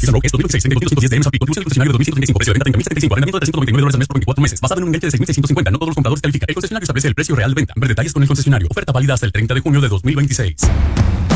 Nissan Rogue S 2026 3210 de MSRP, contribución del concesionario 2135, precio de venta $30.075, arrendamiento de $399 al mes por 24 meses, basado en un enganche de $6.650. No todos los compradores califican. El concesionario establece el precio real de venta. Ver detalles con el concesionario. Oferta válida hasta el 30 de junio de 2026.